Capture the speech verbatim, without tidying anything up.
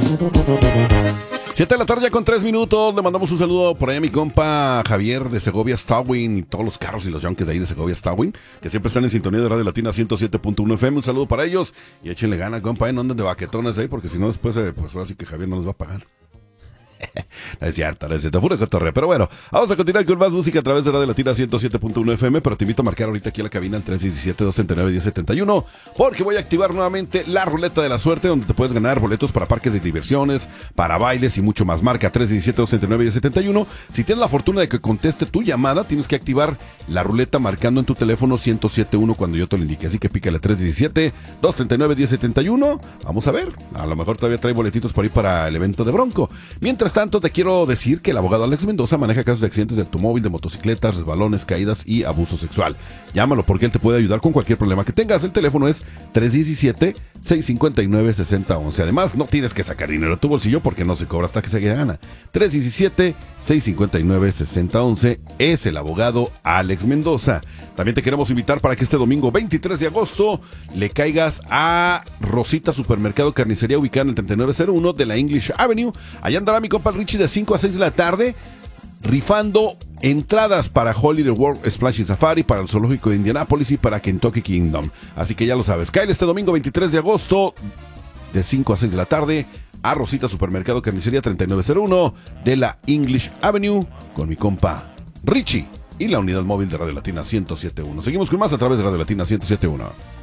Siete de la tarde ya con tres minutos. Le mandamos un saludo por ahí a mi compa Javier de Segovia Stawin y todos los carros y los junkies de ahí de Segovia Stawin, que siempre están en sintonía de Radio Latina ciento siete punto uno F M. Un saludo para ellos y échenle gana, compa, ¿eh? No anden de baquetones ahí, porque si no después, eh, pues ahora sí que Javier no les va a pagar. No es cierto, no es cierto, puro cotorreo. Pero bueno, vamos a continuar con más música a través de Radio Latina ciento siete punto uno F M. Pero te invito a marcar ahorita aquí a la cabina al tres uno siete, dos nueve, uno cero siete uno, porque voy a activar nuevamente la ruleta de la suerte, donde te puedes ganar boletos para parques de diversiones, para bailes y mucho más. Marca tres uno siete, dos nueve, uno cero siete uno. Si tienes la fortuna de que conteste tu llamada, tienes que activar la ruleta marcando en tu teléfono ciento siete uno cuando yo te lo indique. Así que pícale tres uno siete, dos nueve, uno cero siete uno. Vamos a ver, a lo mejor todavía trae boletitos por ahí para el evento de Bronco. Mientras tanto, te quiero decir que el abogado Alex Mendoza maneja casos de accidentes de automóvil, de motocicletas, resbalones, caídas y abuso sexual. Llámalo porque él te puede ayudar con cualquier problema que tengas. El teléfono es tres uno siete, seis cinco nueve, seis cero uno uno. Además, no tienes que sacar dinero de tu bolsillo porque no se cobra hasta que se gana. tres uno siete, seis cinco nueve, seis cero uno uno es el abogado Alex Mendoza. También te queremos invitar para que este domingo veintitrés de agosto le caigas a Rosita Supermercado Carnicería, ubicada en el treinta y nueve cero uno de la English Avenue. Allá andará mi compa Richie de cinco a seis de la tarde rifando entradas para Holiday World Splash y Safari, para el Zoológico de Indianápolis y para Kentucky Kingdom. Así que ya lo sabes, cae este domingo veintitrés de agosto de cinco a seis de la tarde a Rosita Supermercado Carnicería treinta y nueve cero uno de la English Avenue con mi compa Richie y la unidad móvil de Radio Latina ciento siete punto uno. Seguimos con más a través de Radio Latina ciento siete punto uno.